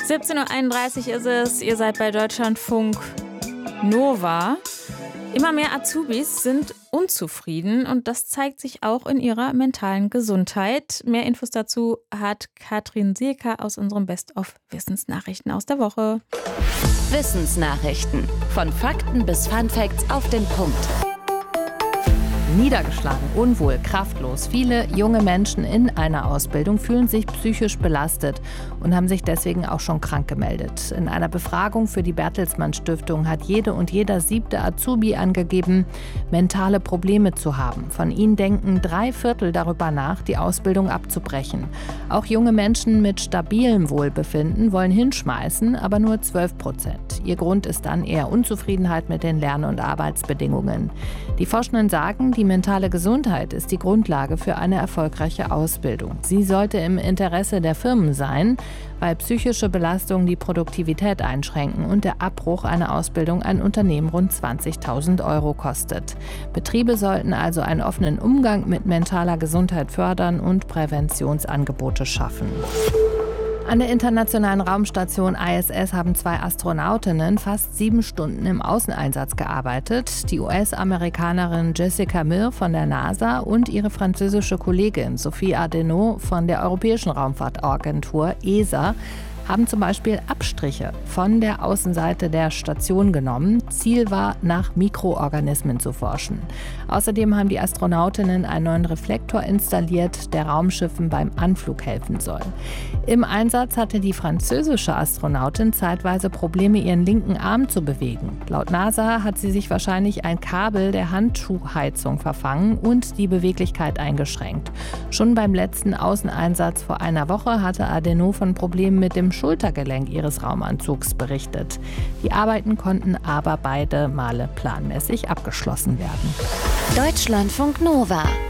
17:31 Uhr ist es, ihr seid bei Deutschlandfunk Nova. Immer mehr Azubis sind unzufrieden und das zeigt sich auch in ihrer mentalen Gesundheit. Mehr Infos dazu hat Katrin Sieker aus unserem Best-of-Wissensnachrichten aus der Woche. Wissensnachrichten. Von Fakten bis Funfacts auf den Punkt. Niedergeschlagen, unwohl, kraftlos. Viele junge Menschen in einer Ausbildung fühlen sich psychisch belastet und haben sich deswegen auch schon krank gemeldet. In einer Befragung für die Bertelsmann Stiftung hat jede und jeder 7. Azubi angegeben, mentale Probleme zu haben. Von ihnen denken 3/4 darüber nach, die Ausbildung abzubrechen. Auch junge Menschen mit stabilem Wohlbefinden wollen hinschmeißen, aber nur 12%. Ihr Grund ist dann eher Unzufriedenheit mit den Lern- und Arbeitsbedingungen. Die Forschenden sagen, die mentale Gesundheit ist die Grundlage für eine erfolgreiche Ausbildung. Sie sollte im Interesse der Firmen sein, weil psychische Belastungen die Produktivität einschränken und der Abbruch einer Ausbildung ein Unternehmen rund 20.000 € kostet. Betriebe sollten also einen offenen Umgang mit mentaler Gesundheit fördern und Präventionsangebote schaffen. An der internationalen Raumstation ISS haben 2 Astronautinnen fast 7 Stunden im Außeneinsatz gearbeitet. Die US-Amerikanerin Jessica Meir von der NASA und ihre französische Kollegin Sophie Ardenot von der Europäischen Raumfahrtagentur ESA haben zum Beispiel Abstriche von der Außenseite der Station genommen. Ziel war, nach Mikroorganismen zu forschen. Außerdem haben die Astronautinnen einen neuen Reflektor installiert, der Raumschiffen beim Anflug helfen soll. Im Einsatz hatte die französische Astronautin zeitweise Probleme, ihren linken Arm zu bewegen. Laut NASA hat sie sich wahrscheinlich ein Kabel der Handschuhheizung verfangen und die Beweglichkeit eingeschränkt. Schon beim letzten Außeneinsatz vor einer Woche hatte Ardenot von Problemen mit dem Schultergelenk ihres Raumanzugs berichtet. Die Arbeiten konnten aber beide Male planmäßig abgeschlossen werden. Deutschlandfunk Nova.